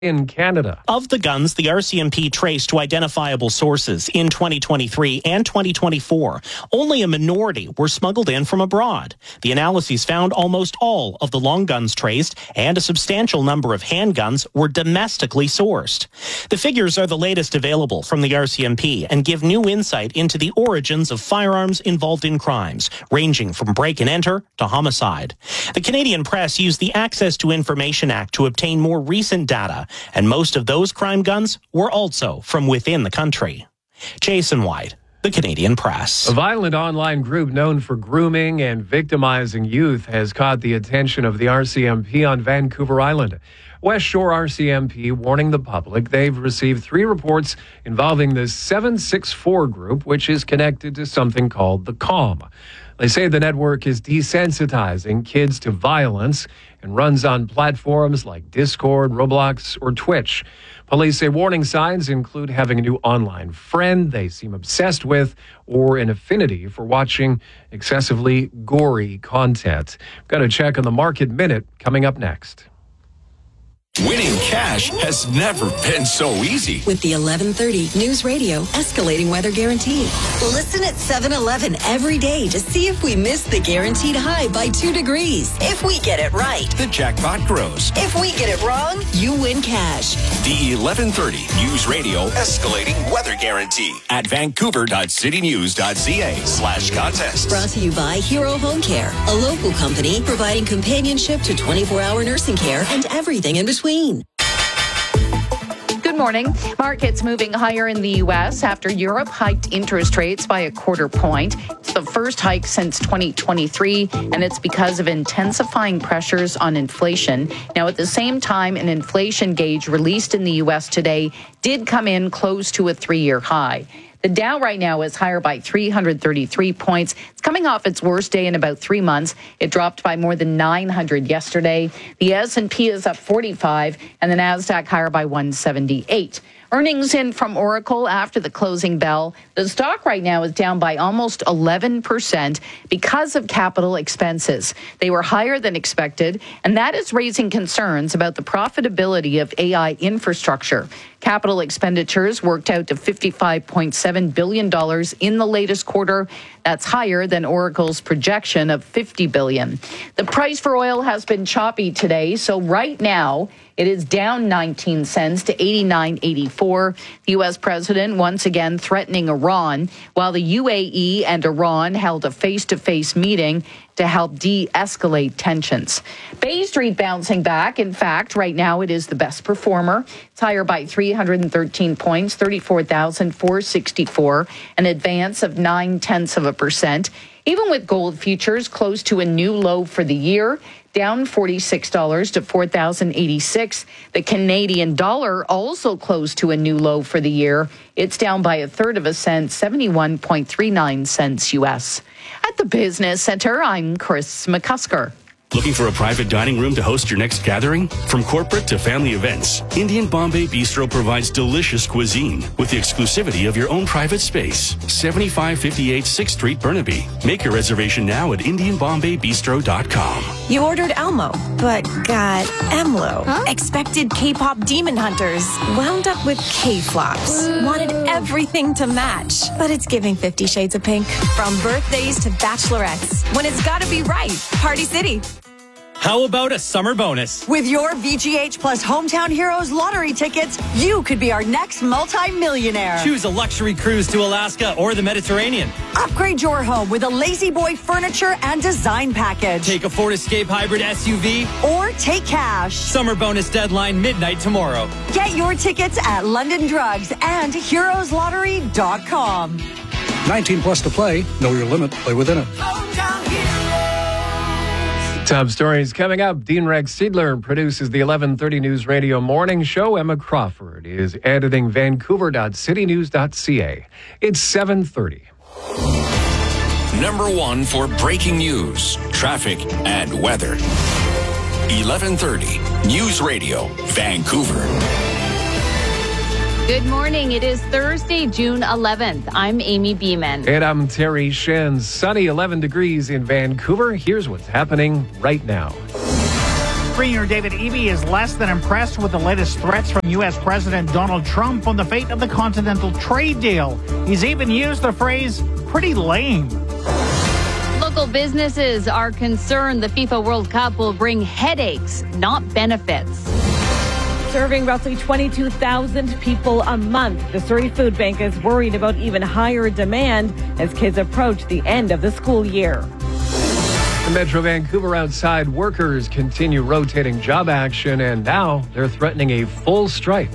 in Canada. Of the guns the RCMP traced to identifiable sources in 2023 and 2024, only a minority were smuggled in from abroad. The analyses found almost all of the long guns traced and a substantial number of handguns were domestically sourced. The figures are the latest available from the RCMP and give new insight into the origins of firearms involved in crimes, ranging from break and enter to homicide. The Canadian Press used the Access to Information Act to obtain more recent data, and most of those crime guns were also from within the country. Jason White, the Canadian Press. A violent online group known for grooming and victimizing youth has caught the attention of the RCMP on Vancouver Island. West Shore RCMP warning the public they've received 3 reports involving the 764 group, which is connected to something called the CALM. They say the network is desensitizing kids to violence and runs on platforms like Discord, Roblox, or Twitch. Police say warning signs include having a new online friend they seem obsessed with or an affinity for watching excessively gory content. Got a check on the Market Minute coming up next. Winning cash has never been so easy. With the 1130 News Radio Escalating Weather Guarantee. Listen at 7-Eleven every day to see if we miss the guaranteed high by 2 degrees. If we get it right, the jackpot grows. If we get it wrong, you win cash. The 1130 News Radio Escalating Weather Guarantee at vancouver.citynews.ca/contest. Brought to you by Hero Home Care, a local company providing companionship to 24-hour nursing care and everything in between. Good morning. Markets moving higher in the U.S. after Europe hiked interest rates by a quarter point. It's the first hike since 2023, and it's because of intensifying pressures on inflation. Now, at the same time, an inflation gauge released in the U.S. today did come in close to a 3-year high. The Dow right now is higher by 333 points. It's coming off its worst day in about 3 months. It dropped by more than 900 yesterday. The S&P is up 45, and the Nasdaq higher by 178. Earnings in from Oracle after the closing bell. The stock right now is down by almost 11% because of capital expenses. They were higher than expected, and that is raising concerns about the profitability of AI infrastructure. Capital expenditures worked out to $55.7 billion in the latest quarter. That's higher than Oracle's projection of $50 billion. The price for oil has been choppy today, so right now it is down 19 cents to 89.84. The U.S. president once again threatening Iran, while the UAE and Iran held a face-to-face meeting to help de-escalate tensions. Bay Street bouncing back. In fact, right now it is the best performer. It's higher by 313 points, 34,464, an advance of 0.9%. Even with gold futures close to a new low for the year, down $46 to $4,086. The Canadian dollar also close to a new low for the year. It's down by 1/3 cent, 71.39 cents U.S. At the Business Center, I'm Chris McCusker. Looking for a private dining room to host your next gathering? From corporate to family events, Indian Bombay Bistro provides delicious cuisine with the exclusivity of your own private space. 7558 6th Street, Burnaby. Make your reservation now at IndianBombayBistro.com. You ordered Elmo, but got Emlo. Huh? Expected K-pop demon hunters. Wound up with K-flops. Wanted everything to match, but it's giving 50 Shades of Pink. From birthdays to bachelorettes. When it's gotta be right. Party City. How about a summer bonus? With your VGH Plus Hometown Heroes lottery tickets, you could be our next multi-millionaire. Choose a luxury cruise to Alaska or the Mediterranean. Upgrade your home with a Lazy Boy furniture and design package. Take a Ford Escape hybrid SUV. Or take cash. Summer bonus deadline midnight tomorrow. Get your tickets at London Drugs and HeroesLottery.com. 19 plus to play. Know your limit. Play within it. Top stories coming up. Dean Rex Siedler produces the 1130 News Radio Morning Show. Emma Crawford is editing Vancouver.citynews.ca. It's 7:30. Number 1 for breaking news, traffic, and weather. 1130 News Radio, Vancouver. Good morning. It is Thursday, June 11th. I'm Amy Beeman. And I'm Terry Shen. Sunny 11 degrees in Vancouver. Here's what's happening right now. Premier David Eby is less than impressed with the latest threats from U.S. President Donald Trump on the fate of the Continental Trade Deal. He's even used the phrase, pretty lame. Local businesses are concerned the FIFA World Cup will bring headaches, not benefits. Serving roughly 22,000 people a month, the Surrey Food Bank is worried about even higher demand as kids approach the end of the school year. In Metro Vancouver, outside workers continue rotating job action, and now they're threatening a full strike.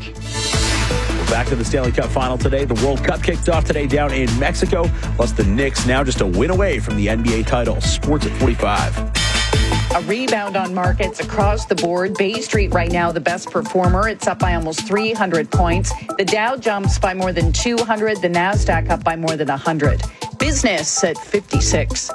Back to the Stanley Cup final today. The World Cup kicked off today down in Mexico. Plus the Knicks now just a win away from the NBA title. Sports at 45. A rebound on markets across the board. Bay Street right now the best performer. It's up by almost 300 points. The Dow jumps by more than 200. The Nasdaq up by more than 100. Business at 56.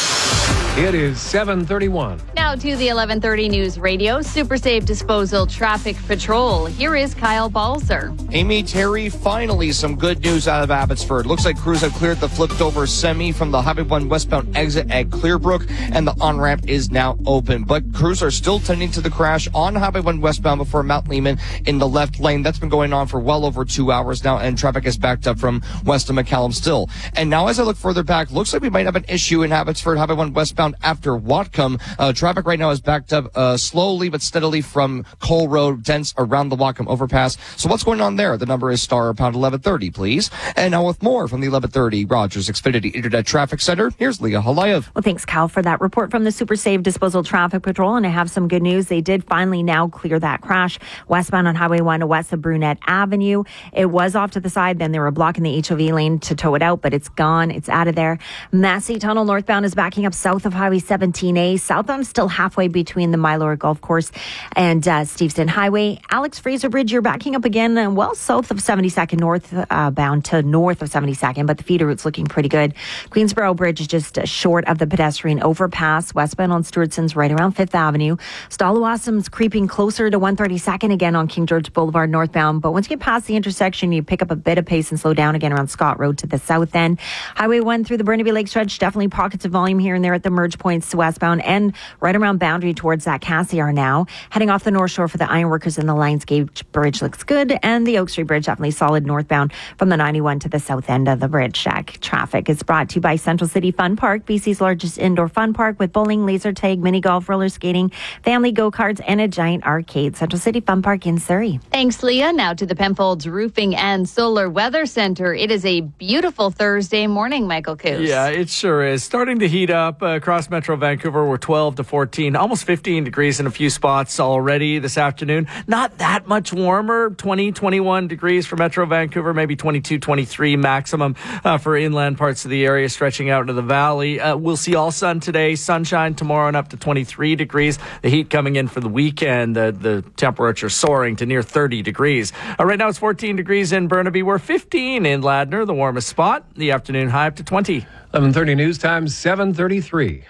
It is 7:31. Now to the 11:30 News Radio Super Safe Disposal Traffic Patrol. Here is Kyle Balzer. Amy, Terry, finally some good news out of Abbotsford. Looks like crews have cleared the flipped over semi from the Highway 1 westbound exit at Clearbrook, and the on-ramp is now open. But crews are still tending to the crash on Highway 1 westbound before Mount Lehman in the left lane. That's been going on for well over 2 hours now, and traffic is backed up from west of McCallum still. And now as I look further back, looks like we might have an issue in Abbotsford, Highway 1 westbound after Whatcom. Traffic right now is backed up slowly but steadily from Cole Road, dense around the Whatcom overpass. So what's going on there? The number is star pound 1130, please. And now with more from the 1130 Rogers Xfinity Internet Traffic Center, here's Leah Halayev. Well, thanks, Cal, for that report from the Super Safe Disposal Traffic Patrol. And I have some good news. They did finally now clear that crash westbound on Highway 1 west of Brunette Avenue. It was off to the side. Then they were blocking the HOV lane to tow it out, but it's gone. It's out of there. Massey Tunnel northbound is backing up south of Highway 17A. Southbound still halfway between the Mylor Golf Course and Steveston Highway. Alex Fraser Bridge, you're backing up again, well south of 72nd northbound to north of 72nd, but the feeder route's looking pretty good. Queensboro Bridge is just short of the pedestrian overpass. Westbound on Stewartson's right around 5th Avenue. Stallawasom's creeping closer to 132nd again on King George Boulevard northbound, but once you get past the intersection, you pick up a bit of pace and slow down again around Scott Road to the south end. Highway 1 through the Burnaby Lake stretch, definitely pockets of volume here and there at the merge points westbound and right around Boundary towards that Cassiar now. Heading off the North Shore for the Ironworkers and the Lions Gate Bridge looks good, and the Oak Street Bridge definitely solid northbound from the 91 to the south end of the bridge. Shack traffic is brought to you by Central City Fun Park, BC's largest indoor fun park with bowling, laser tag, mini golf, roller skating, family go-karts, and a giant arcade. Central City Fun Park in Surrey. Thanks, Leah. Now to the Penfolds Roofing and Solar Weather Center. It is a beautiful Thursday morning, Michael Coos. Yeah, it sure is. Starting to heat up across Metro Vancouver. We're 12 to 14, almost 15 degrees in a few spots already this afternoon. Not that much warmer, 20, 21 degrees for Metro Vancouver, maybe 22, 23 maximum for inland parts of the area stretching out into the valley. We'll see all sun today, sunshine tomorrow, and up to 23 degrees. The heat coming in for the weekend, the temperature soaring to near 30 degrees. Right now it's 14 degrees in Burnaby. We're 15 in Ladner, the warmest spot. The afternoon high up to 20. 11:30 news time, 7:33.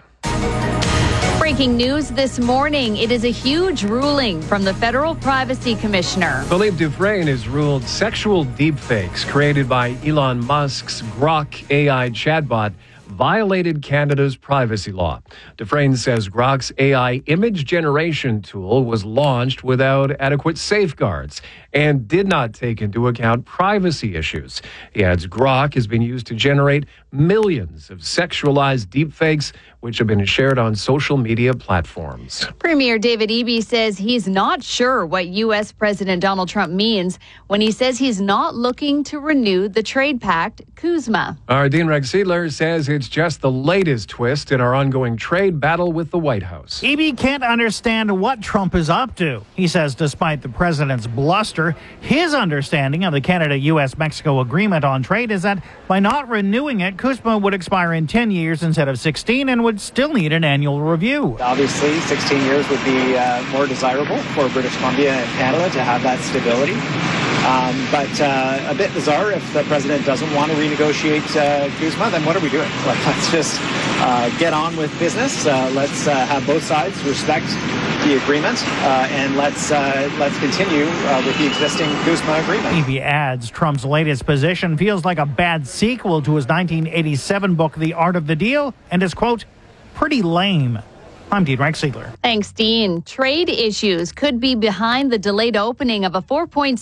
Breaking news this morning. It is a huge ruling from the Federal Privacy Commissioner. Philippe Dufresne is ruled sexual deepfakes created by Elon Musk's Grok AI chatbot violated Canada's privacy law. Dufresne says Grok's AI image generation tool was launched without adequate safeguards and did not take into account privacy issues. He adds Grok has been used to generate millions of sexualized deepfakes, which have been shared on social media platforms. Premier David Eby says he's not sure what U.S. President Donald Trump means when he says he's not looking to renew the trade pact, CUSMA. Our Dean Rex Seidler says it's just the latest twist in our ongoing trade battle with the White House. Eby can't understand what Trump is up to. He says despite the president's bluster, his understanding of the Canada-U.S.-Mexico agreement on trade is that by not renewing it, CUSMA would expire in 10 years instead of 16 and would still need an annual review. Obviously, 16 years would be more desirable for British Columbia and Canada to have that stability. But a bit bizarre if the president doesn't want to renegotiate CUSMA, then what are we doing? Let's just get on with business. Let's have both sides respect the agreement, and let's continue with the existing CUSMA agreement. Eby adds Trump's latest position feels like a bad sequel to his 1987 book, The Art of the Deal, and is, quote, pretty lame. I'm Dean Reichsiedler. Thanks, Dean. Trade issues could be behind the delayed opening of a $4.6